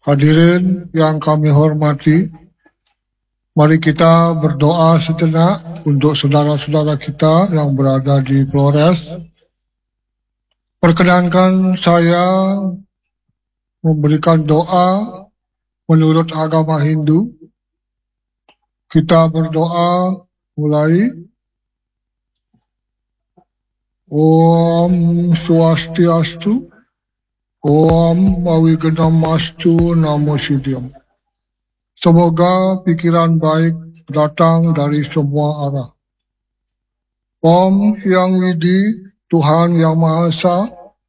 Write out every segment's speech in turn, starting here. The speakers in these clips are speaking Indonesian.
Hadirin yang kami hormati, mari kita berdoa sejenak untuk saudara-saudara kita yang berada di Flores. Perkenankan saya memberikan doa menurut agama Hindu. Kita berdoa mulai. Om Swastiastu, Om Awiganamastu Namo Siddham. Semoga pikiran baik datang dari semua arah. Om Hyang Widi, Tuhan Yang Maha Esa,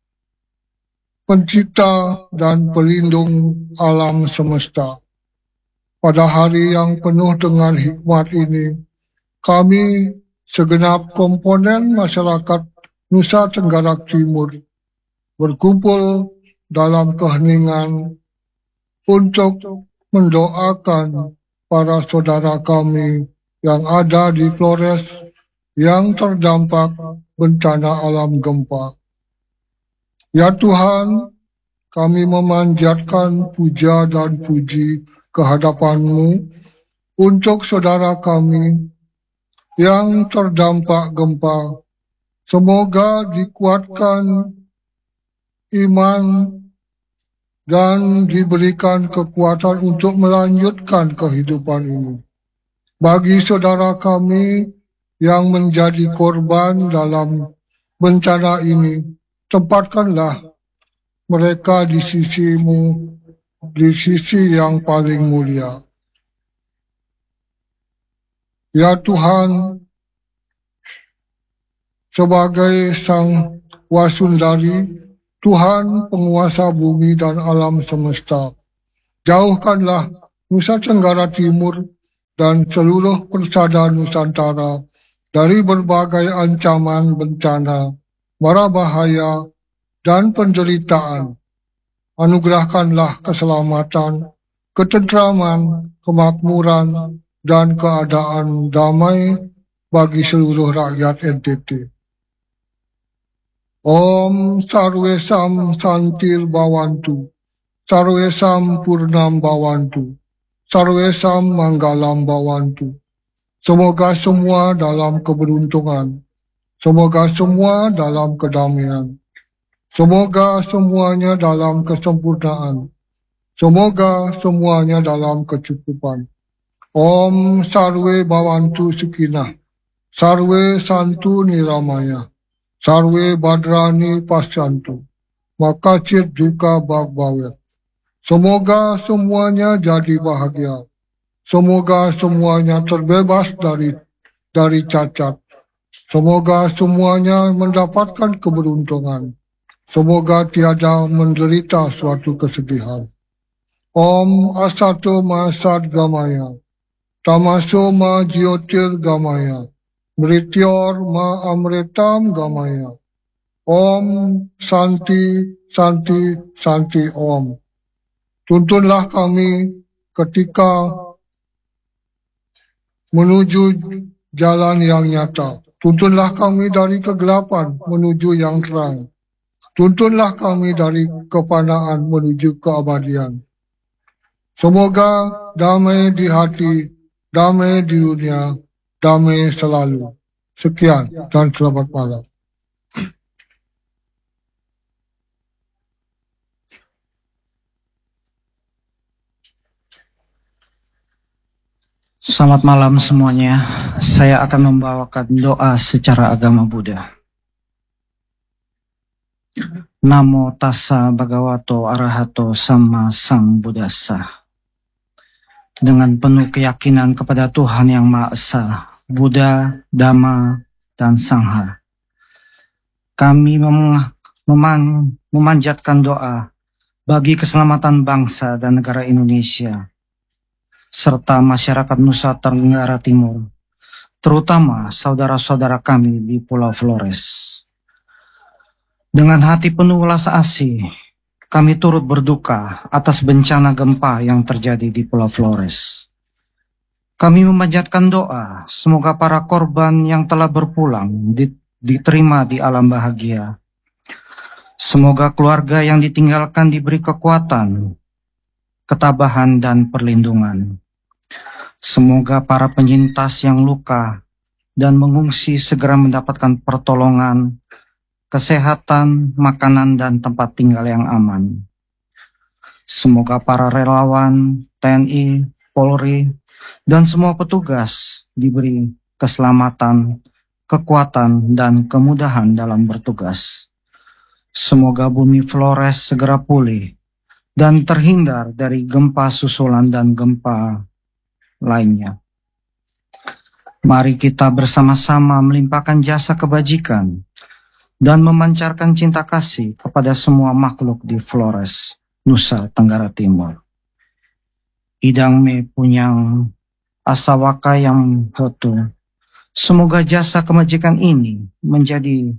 pencipta dan pelindung alam semesta. Pada hari yang penuh dengan hikmat ini, kami segenap komponen masyarakat Nusa Tenggara Timur berkumpul dalam keheningan untuk mendoakan para saudara kami yang ada di Flores yang terdampak bencana alam gempa. Ya Tuhan, kami memanjatkan puja dan puji kehadapan-Mu untuk saudara kami yang terdampak gempa. Semoga dikuatkan iman dan diberikan kekuatan untuk melanjutkan kehidupan ini. Bagi saudara kami yang menjadi korban dalam bencana ini, tempatkanlah mereka di sisi-Mu, di sisi yang paling mulia. Ya Tuhan, sebagai Sang Wasundari, Tuhan penguasa bumi dan alam semesta, jauhkanlah Nusa Tenggara Timur dan seluruh persada Nusantara dari berbagai ancaman bencana, mara bahaya, dan penderitaan. Anugerahkanlah keselamatan, ketentraman, kemakmuran, dan keadaan damai bagi seluruh rakyat NTT. Om Sarvesam Santir Bhavantu, Sarvesam Purnam Bhavantu, Sarvesam Manggalam Bhavantu. Semoga semua dalam keberuntungan, semoga semua dalam kedamaian, semoga semuanya dalam kesempurnaan, semoga semuanya dalam kecukupan. Om Sarve Bhavantu Sukinah, Sarve Santu Niramaya, Sarve Badrani Pasyantu, Makacir Duka Bagbawet. Semoga semuanya jadi bahagia. Semoga semuanya terbebas dari cacat. Semoga semuanya mendapatkan keberuntungan. Semoga tiada menderita suatu kesedihan. Om Asato Ma Sadgamaya, Tamaso Ma Jyotir Gamaya, Mrityor Ma Amritam Gamaya. Om Santi, Santi, Santi Om. Tuntunlah kami ketika menuju jalan yang nyata. Tuntunlah kami dari kegelapan menuju yang terang. Tuntunlah kami dari kepanaan menuju keabadian. Semoga damai di hati, damai di dunia, damai selalu. Sekian dan selamat malam. Selamat malam semuanya. Saya akan membawakan doa secara agama Buddha. Namo tassa bhagavato arahato samma sambuddhassa. Dengan penuh keyakinan kepada Tuhan Yang Maha Esa, Buddha, Dhamma, dan Sangha, kami memanjatkan doa bagi keselamatan bangsa dan negara Indonesia, serta masyarakat Nusa Tenggara Timur, terutama saudara-saudara kami di Pulau Flores. Dengan hati penuh welas asih, kami turut berduka atas bencana gempa yang terjadi di Pulau Flores. Kami memanjatkan doa, semoga para korban yang telah berpulang diterima di alam bahagia. Semoga keluarga yang ditinggalkan diberi kekuatan ketabahan dan perlindungan. Semoga para penyintas yang luka dan mengungsi segera mendapatkan pertolongan, kesehatan, makanan, dan tempat tinggal yang aman. Semoga para relawan, TNI, Polri, dan semua petugas diberi keselamatan, kekuatan, dan kemudahan dalam bertugas. Semoga bumi Flores segera pulih dan terhindar dari gempa susulan dan gempa lainnya. Mari kita bersama-sama melimpahkan jasa kebajikan dan memancarkan cinta kasih kepada semua makhluk di Flores, Nusa Tenggara Timur. Idang me punyang asawaka yang hotu. Semoga jasa kebajikan ini menjadi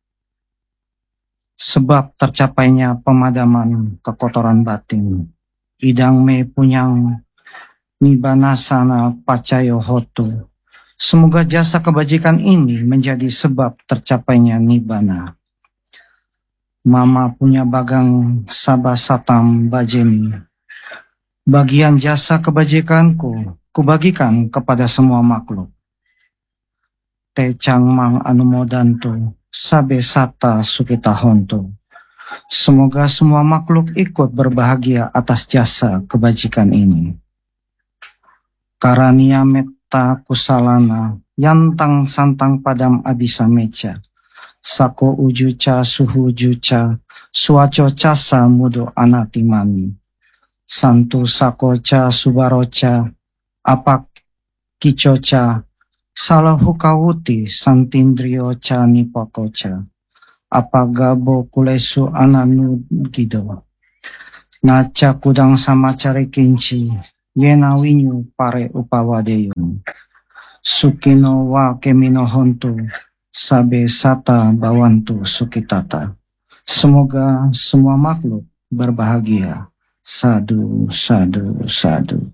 sebab tercapainya pemadaman kekotoran batin. Idang me punyang nibanasana pacayo hotu. Semoga jasa kebajikan ini menjadi sebab tercapainya nibana. Mama punya bagang sabasatam bajemi. Bagian jasa kebajikanku, kubagikan kepada semua makhluk. Te cangmang anumodantu, sabe sata sukita hontu. Semoga semua makhluk ikut berbahagia atas jasa kebajikan ini. Karania metta kusalana, yantang santang padam abisa meca. Sako ujuca suhu juca, suaco casa mudo anatimani. Santu sakoca subaroca, apak kicoca, salah hukawuti santindrioca nipokoca. Apagabo kulesu ananu gido. Naca kudang sama cari kinci, yena winyu pare upawadeyun. Sukino wa kemino hontu, sabe sata bawantu sukitata. Semoga semua makhluk berbahagia. Sadu, sadu, sadu.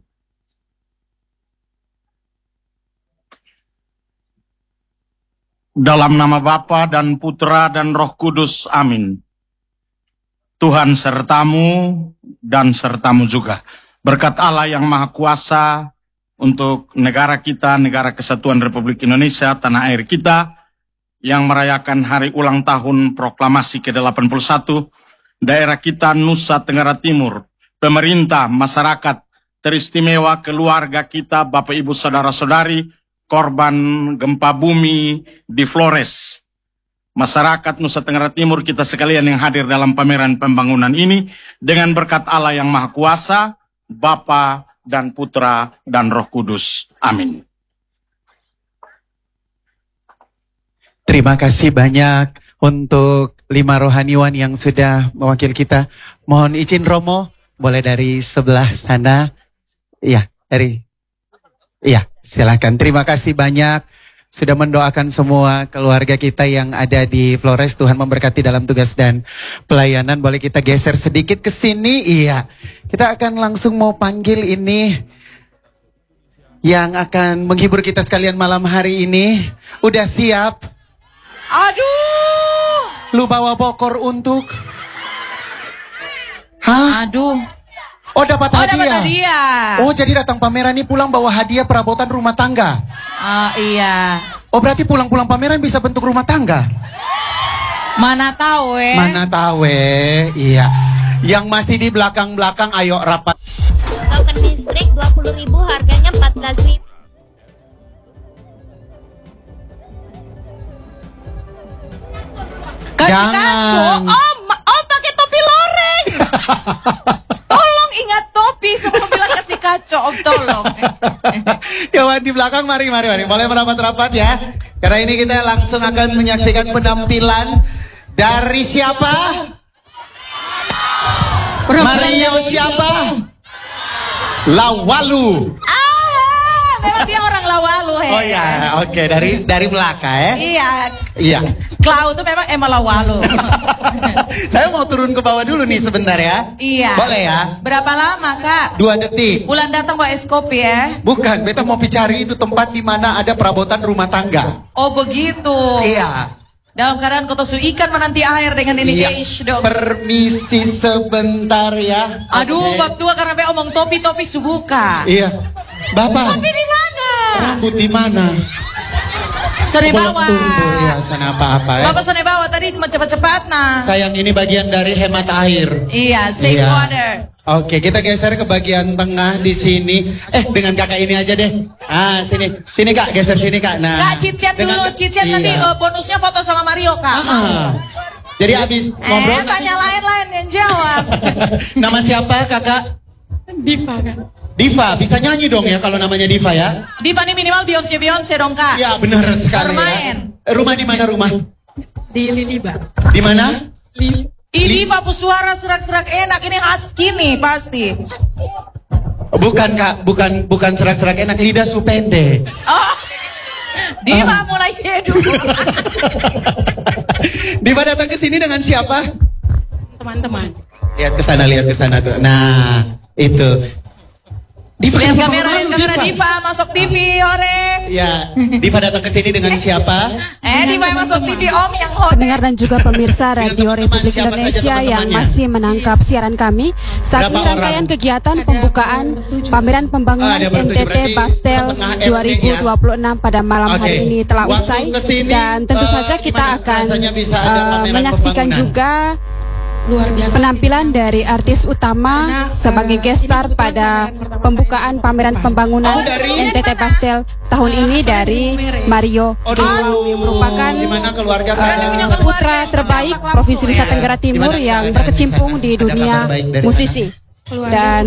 Dalam nama Bapa dan Putra dan Roh Kudus, amin. Tuhan sertamu dan sertamu juga. Berkat Allah yang Maha Kuasa untuk negara kita, Negara Kesatuan Republik Indonesia, tanah air kita, yang merayakan hari ulang tahun proklamasi ke-81, daerah kita Nusa Tenggara Timur, pemerintah, masyarakat, teristimewa keluarga kita, Bapak Ibu Saudara-saudari, korban gempa bumi di Flores. Masyarakat Nusa Tenggara Timur kita sekalian yang hadir dalam pameran pembangunan ini, dengan berkat Allah yang Maha Kuasa, Bapa dan Putra dan Roh Kudus. Amin. Terima kasih banyak untuk 5 rohaniwan yang sudah mewakili kita. Mohon izin Romo, boleh dari sebelah sana. Iya, silakan. Terima kasih banyak sudah mendoakan semua keluarga kita yang ada di Flores. Tuhan memberkati dalam tugas dan pelayanan. Boleh kita geser sedikit ke sini? Iya. Kita akan langsung mau panggil ini yang akan menghibur kita sekalian malam hari ini. Udah siap? Aduh. Lu bawa bokor untuk? Hah? Aduh. Oh, dapat hadiah. Dapat hadiah. Oh, jadi datang pameran ini pulang bawa hadiah perabotan rumah tangga. Iya. Oh, berarti pulang-pulang pameran bisa bentuk rumah tangga. Mana tahu Mana tahu iya. Yang masih di belakang-belakang ayo rapat. Token listrik 20.000 harganya 14.000. Jangan. Om pakai topi loreng. Tolong ingat topi sebelum bilang kasih kaco, Om tolong. Ya, di belakang mari. Boleh merapat-rapat ya. Karena ini kita langsung akan menyaksikan penampilan dari siapa? Mario siapa? Lawalu. Memang dia orang Lawalu. Oh ya, oke, dari belakang ya. Iya. Klau tuh memang emang Lawalu. Saya mau turun ke bawah dulu nih sebentar ya. Iya. Boleh ya? Berapa lama, Kak? 2 detik. Bulan datang bawa es kopi ya. Bukan, beta mau cari itu tempat di mana ada perabotan rumah tangga. Oh begitu. Iya. Dalam keadaan kotosu ikan menanti air dengan ini Iya. Eish dong. Permisi sebentar ya. Aduh, Oke. bab tua karena be omong topi subuka. Iya. Bapak, Topi di mana? rambut di mana? Sone Belum bawa. tumbuh ya, sana apa-apa ya. Bapak sone bawa tadi cuma cepat-cepat nah. Sayang ini bagian dari hemat air. Iya, save Iya. water. Oke, kita geser ke bagian tengah di sini. Dengan kakak ini aja deh. Sini kak, geser sini kak. Nah, Kak, chit-chat dulu, chit-chat nanti iya. bonusnya foto sama Mario, Kak. Jadi abis ngobrol Tanya lain-lain yang jawab. nama siapa kakak? Diva kan. Diva, bisa nyanyi dong ya kalau namanya Diva ya? Diva nih minimal Beyonce dong, Kak. Ya benar sekali Bermain. ya. Rumah di mana rumah? Di Liliba. Di mana? Ini Pak suara serak-serak enak, ini husky nih pasti. Bukan kak, bukan serak-serak enak, lidah su pendek. Oh, Diva mulai shadow. Diva datang ke sini dengan siapa? Teman-teman. Lihat ke sana tuh. Nah, itu. Diva Lihat kenapa kamera, malu, Diva masuk TV, ore. Ya, Diva datang ke sini dengan siapa? Diva masuk TV, Om yang hot. Pendengar dan juga pemirsa Radio Republik Siapa saja Indonesia yang teman-temannya? masih menangkap siaran kami. Saat Berapa ini rangkaian orang? kegiatan pembukaan pameran pembangunan Ada bertujuh, NTT berarti Bastel setengah RT 2026 pada malam hari Oke. ini telah Waktu usai kesini, dan tentu saja kita gimana akan rasanya bisa ada pameran menyaksikan pembangunan? juga penampilan dari artis utama sebagai guest star pada pembukaan pameran pembangunan Oh, dari? NTT Bastel tahun ini dari Mario Dewo yang merupakan Gimana keluarga putra terbaik Provinsi Nusa Tenggara Timur Gimana yang keadaan berkecimpung di di sana? Ada dunia kabar baik dari musisi. Dan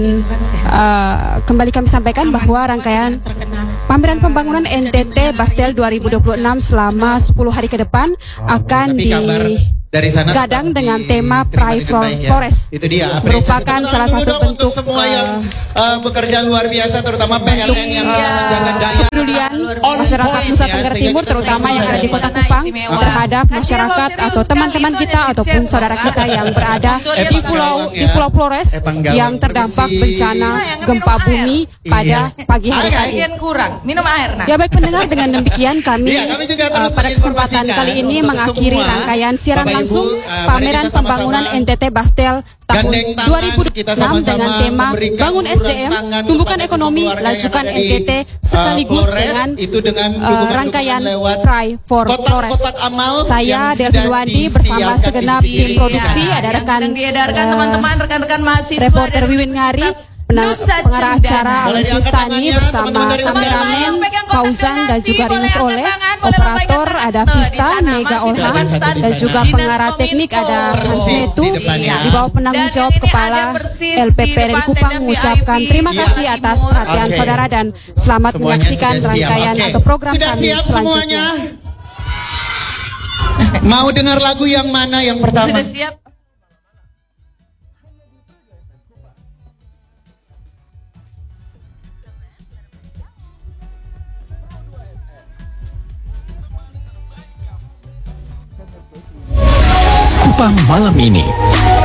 kembali kami sampaikan bahwa rangkaian pameran pembangunan NTT Bastel 2026 selama 10 hari ke depan akan Tapi kabar dari sana digadang tetap dengan tema diterima Pride dengan for baik ya. Forest. Itu dia apresiasi. Merupakan Tepuk salah tangan satu dulu dong bentuk untuk semua yang bekerja luar biasa, terutama PLN yang menjaga daya kepedulian on masyarakat point Nusa ya, Tenggara sehingga Timur kita terutama selalu yang ada di bisa Kota dapat Kupang istimewa. terhadap masyarakat atau teman-teman kita ataupun saudara kita yang berada di Pulau Flores yang terdampak bencana gempa bumi pada pagi hari tadi. Bagian kurang, minum air nah. Ya baik pendengar, dengan demikian kami Iya, kami juga terus pada kesempatan menginformasikan kali ini untuk mengakhiri semua rangkaian siaran Bapak Ibu, langsung mari pameran kita sama-sama pembangunan NTT Bastel tahun gandeng tangan, kita 2026 sama-sama dengan tema memberikan Bangun uluran SDM, tangan Tumbuhkan kepada Ekonomi, semua keluarga yang Lajukan ada di, NTT sekaligus Flores, dengan itu dengan dukungan-dukungan rangkaian lewat Pride for Flores. kotak amal Saya yang Delvin sudah Wandi bersama disiapkan segenap di tim sini. produksi, ada yang rekan sedang diedarkan teman-teman, rekan-rekan mahasiswa reporter dari Wiwin Ngari, Nusa pengarah Cendana. acara Boleh Alexis diangkat Tani tangannya, bersama teman-teman dari kameramen yang pegang kotak Fauzan dan donasi, juga boleh Rinus angkat Oleh, tangan, boleh operator lambaikan ada di Vista, sana Mega masih Olha, dapat stand dan juga Dinas pengarah teknik ada Kominfo. Hansnetu, Di depan ya. di bawah penanggung Dan jawab yang ini Kepala ada persis LPP di dari depan Kupang tenda mengucapkan VIP terima kasih Iya. atas perhatian Oke. saudara dan selamat Semuanya menyaksikan sudah siap. rangkaian Oke. atau program Sudah kami siap selanjutnya. semuanya? Mau dengar lagu yang mana yang pertama? Sudah siap? Kupang malam ini